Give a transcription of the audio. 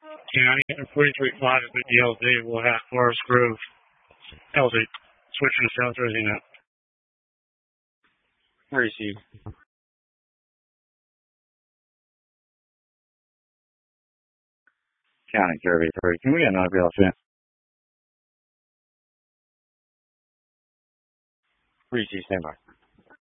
County, 43.5 is the LZ. We'll have Forest Grove, LZ. Switching to South Jersey now. Receive. County, Kirby 3. Can we get another BLC? Receive, stand by.